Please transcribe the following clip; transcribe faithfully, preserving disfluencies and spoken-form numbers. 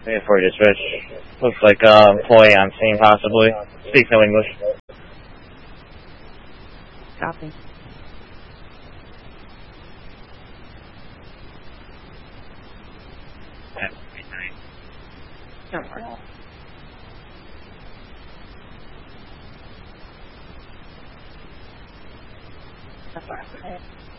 Waiting for dispatch. Looks like uh, employee on scene possibly. Speaks no English. Copy. Don't worry. That's all right.